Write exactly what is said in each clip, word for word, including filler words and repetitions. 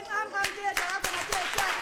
am am dia da ba na dia cha.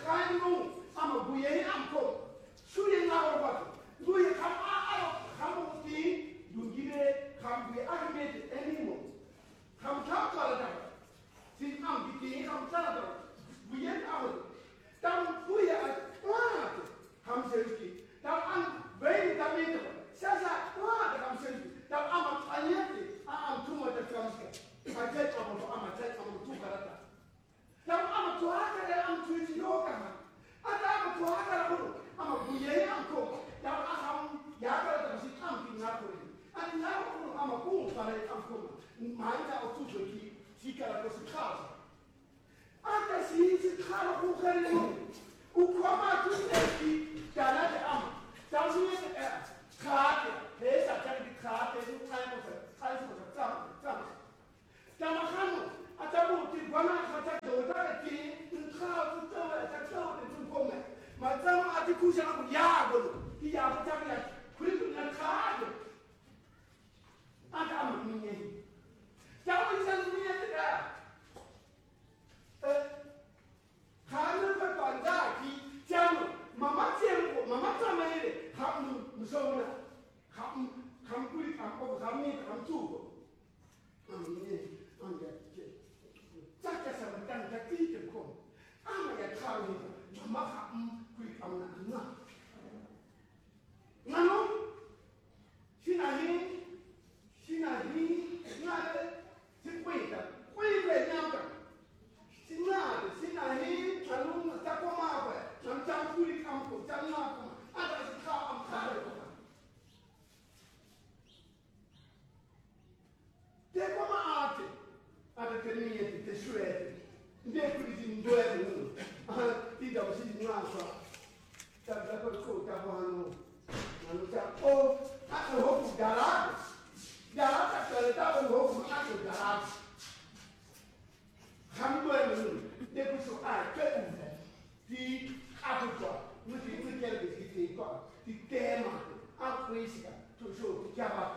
I'm a buye am ko. Suye na wa ba. Buye kam a a kam para ancora manca o tutto chi si cala questa casa anche se si cala con carino o come tu sei dalla de am tanto è cade essa c'è di cade tu fai cosa fai cosa zam zam zam hanno atabu ti guana fata dota che in casa tu dove sta dove tu come ma zam ati kuja na yago ya butaka kuri na cade ata am minye Jangan jangan minye tidak. Eh, kalau berpanda ki jangan mama jangan mama sama ini kamu musuhnya kamu kamu kuri kamu kamu kamu tu. Am minye anda cakap sama dan cakap itu kau. Am ya kau ni mama kamu kuri kamu nak nak. Ngano? Sinahi sinahi ngade. Chính quy là quy về nhau cả, chính là chính là hi anh luôn là chắc có ma vậy, làm sao quy không của chân ma mà, anh ta sẽ không âm khá được không? Thế có ma à chứ, anh ta cái này thì cái suy ấy, nếu quy trình đuôi nữa, đi đầu xin ngang sao, chắc là có câu chắc có anh, anh chắc ô, anh hộp gà lá. Jalan tak terletak berhubung dengan jalan. Kami boleh dia bersoal ke di apa tu? Mesti mesti ada di sini kau di tema apa sih kan? Tu so jawab.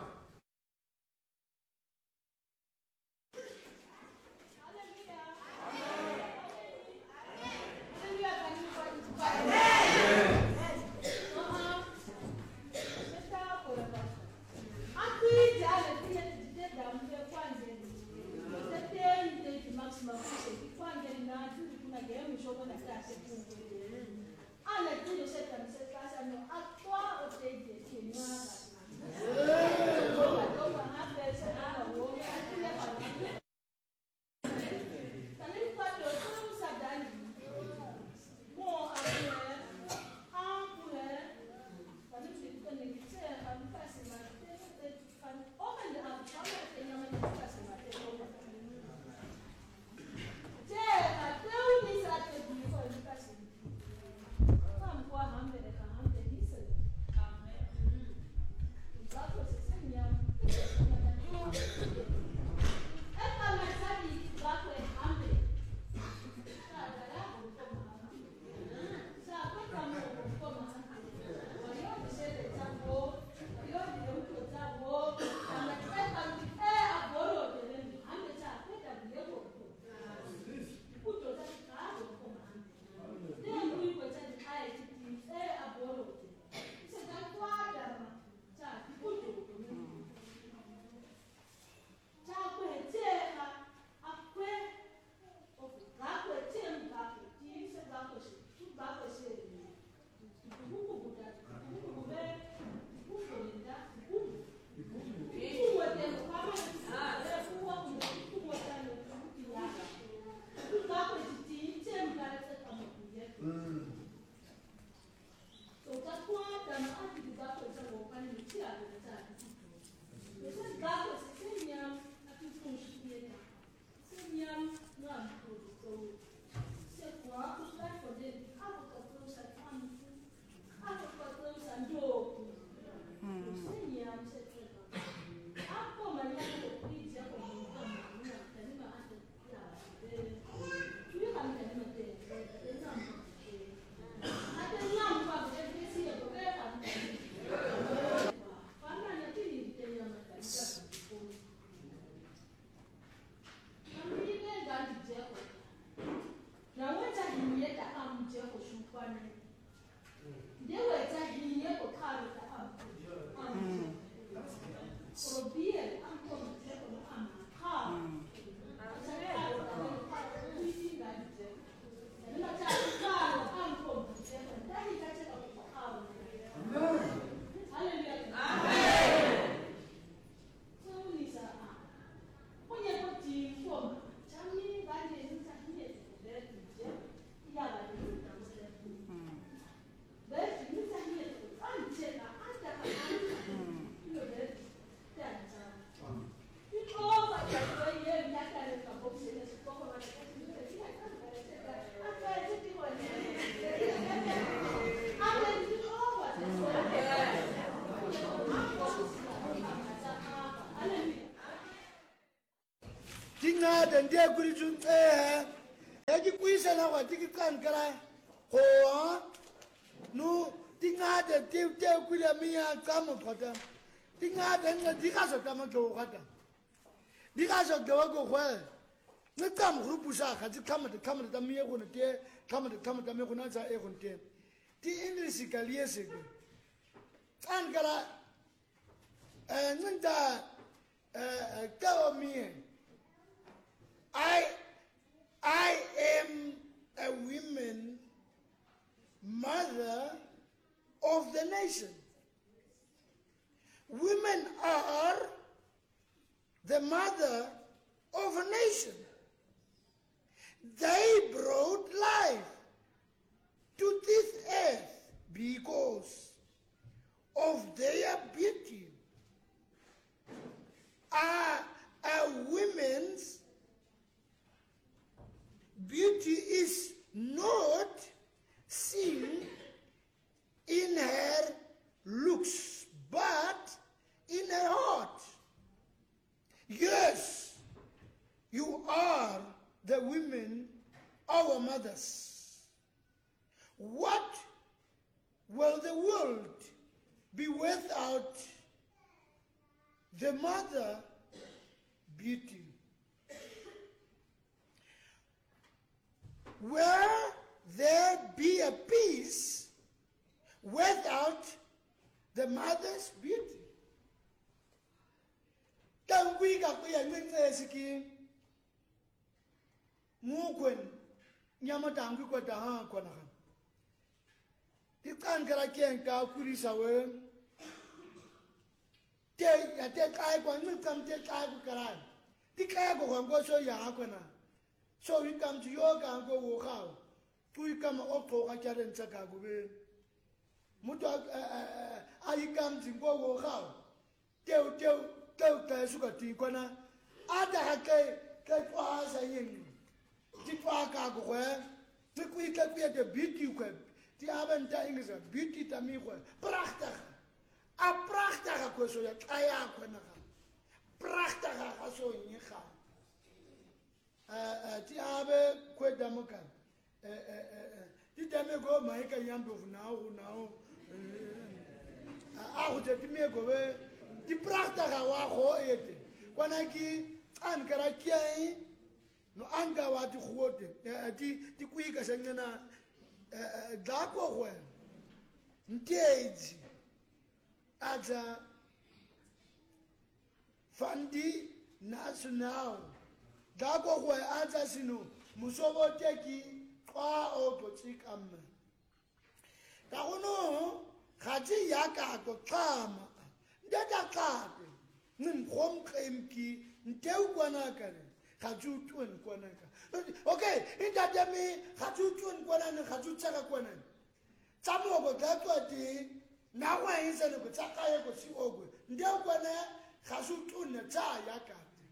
den dia kuri jun eh e ki kuisa na wa tiki kan kara ho nu tinga de te te kuri mia kamo khata tinga de nga dikaso kama go khata dikaso go go khwa ne kam grupu sa khati kama de kama de mia go ne te kama de kama de mia go na sa e go te ti english kaliese go kan kara eh nda eh kawo mie I, I am a woman, mother of the nation. Women are the mother of a nation. They brought life to this earth because of their beauty. A, a woman's beauty is not seen in her looks, but in her heart. Yes, you are the women, our mothers. What will the world be without the mother beauty? Will there be a peace without the mother's beauty? Don't we got the Siki Mukwen Yamatangu Kotahan Konahan? You can't get a king Kakurisa. Take a take I one, you come take I Karan. The Kago and go so Yakona. So we come to yoga and go walk out. We come up to Hakaran and Chakago. Muta, I come to go walk out. Tell, tell, tell, Sugar Tikona. Ada Hake, take us a yin. Tipaka, where the quick appear the beauty web. The Aventan is a beauty to me. Prachta. A prachta, Koso, Kayakona. Prachta, Haso in Yaha. Ti abe kweda muka eh eh ti dame go maika yambo now now ah ho te me go be ti prachta ga wa go ete kwana ki an kara kiai no anga wa ti khote ti ti kuika sengena da go go nteji aja fandi national Dago kwe ata sinu musobo teki kwa opotik amme. Kakuno khati yaka ko kama ndata kate nimkhom khemki nteu kwana kare khatu tun kwana ka. Okay, indata mi khatu tun kwana ne khatu tsaka kwana. Tsamo go datwa ti na wa insa ne ko tsaka ye ko si ogwe. Ndeu kwana khatu tun ne tsa yaka.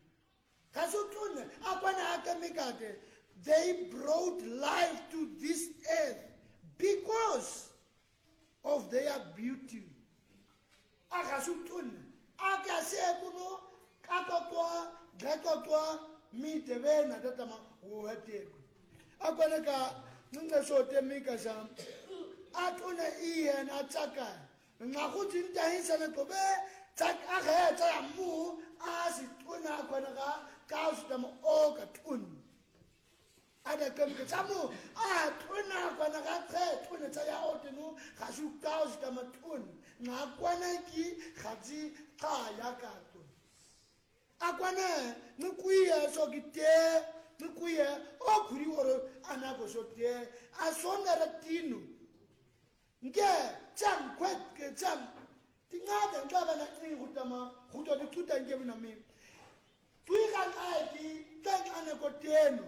They brought life to this earth because of their beauty. Akasutun, akasekuno, kakotwa, gatotwa, miteve na tatama uhategu. Akwaneka nunga sote mikasa. Atuna iye na tsaka. Ngakuti ntahinsa na kobe, tsak akhe tsamu asituna kwanaka. Kaus dama oka tun. Ada kem ke samu ah tuna kwana ka tre tuna tsaya otenu khasu kaus dama tun. Na kwana ki khaji kaya ka tun. Akwana nukuya so kite nukuya okuri oro anako so te asonga ratinu. Nge cham kwet ke cham tingada ngaba na tri hutama huto de tuta ngebu na mimi. We can I thank Anacoteno.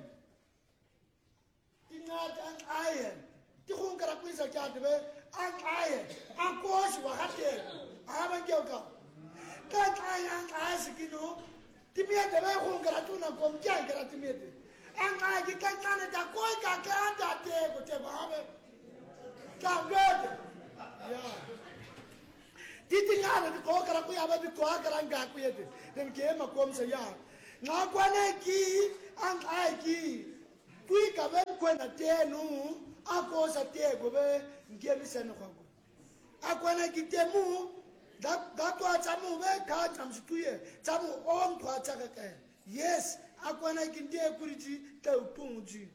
Tingat and iron. Tihunka Pisa Chataway and iron. And course, what happened? I haven't yoga. Can't I and Isakino? Timia the Hunkaratuna from Jankatimid. And I can't Canada, Koika can't take whatever happened. Come good. Yeah. Titing out of the Kokara, we have a Kokara and Gakwit. Then came a comsa yard. Now, Kwanaki, ang aiki kui ka ben kwena tenu ako sa te go be ngemi sene kwa go akwana kitemu da da to atsamu be ka tsamsu tuye tsamu on to atsaka ka yes akwana kinte kuriji ta upunji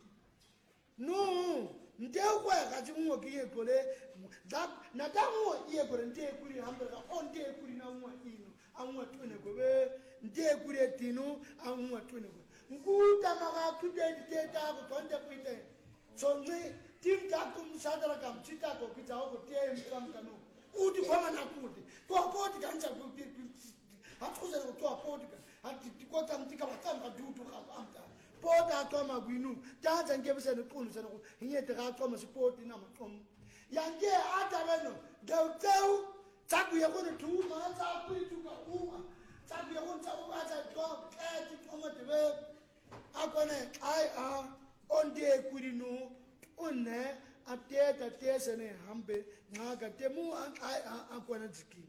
no nde kwa ka jimu kiye kole da na da mo iye kore nde kuri hambe ka on nde kuri na mo ino anwa tune go be nde kuri tinu anwa tune go nguta maka kude de ta ko tonde kuite so ni tim ta kum sadara kam chita ko kita ko te kam kanu uti koma na kuti to apoti kanza kuti hatuza ko to apoti hati ko tam tika batam ka dutu ka amta pota to magwinu ta zange bese no kunu sana ko hinyete ka to masipoti na matom yange ata beno gauteu taku ya ko tu ma ta ku tu ka uma taku ya ko ta uma ta to ke ti koma te be akone ai a onde kurinu onne ateta tesene hambe ngaga temu ai akona tsiki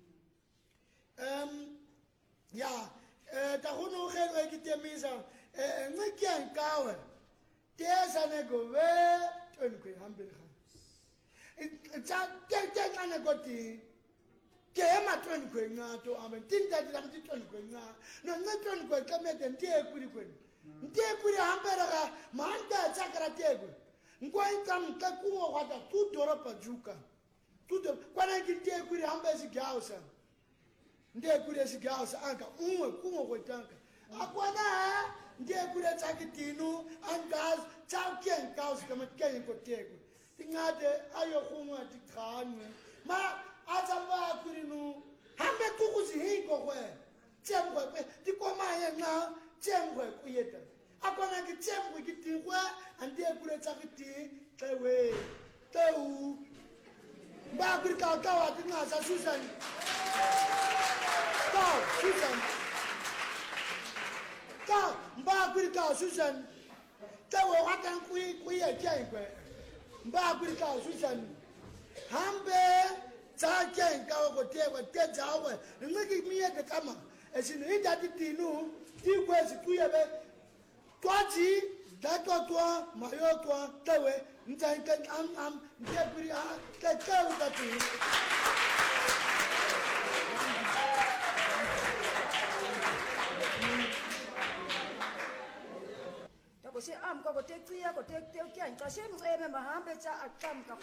em ya eh ta hono gele kitemisa eh ngekyan kawe tesane go we tonku hambe kha ta te te kana goti ke ma tonku ngato amen tinta dilam ti tonku nga no ngaton ko kamete ntie kuri kuri ntie kuri hambe ra manda chakra tego ngwaita mtakuwa wata tudora pajuka tudora kwana ngie kuri hambe sigausa ntie kuri sigausa anka umwe kumo kwetanga akwana ntie kuri chakitinu angas chakien kaus kama kien kotego tingade ayo kumwa tikhanwe ma atamba kuri nu hambe kukuzi hinko kwe chemwe kwe tikoma yenga chemwe kuyeta akona ki chemwe kitingwa ande kure chakiti tewe teu ba kuri ka ka wa tinga sa Susan ka Susan ka ba kuri ka Susan tewe watan kui kuye chemwe ba kuri ka Susan hambe tsaken ka ko tewe te jawe ngiki miye de kama esinu inda titinu tikwezi kuyebe twaji dato twa mayo twa tewe ntanke am am ndebri a te tewe tatu ta ko se am ko te tia ko te te kyan ka se mo e me mahambe cha akam ka